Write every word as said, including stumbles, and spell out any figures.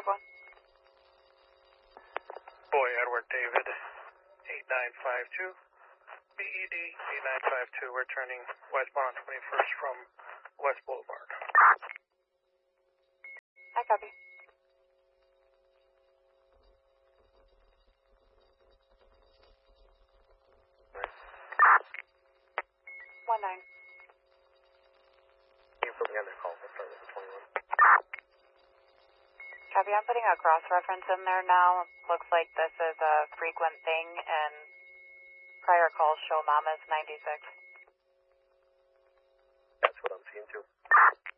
five one. Boy, Edward David, eight nine five two. B E D eight nine five two, we're turning westbound twenty-first from West Boulevard. I copy. One nine. Can you put me on that call? I'll start with the twenty-one. Copy, I'm putting a cross-reference in there now. Looks like this is a frequent thing, and prior calls show Mama's ninety-six. That's what I'm seeing too.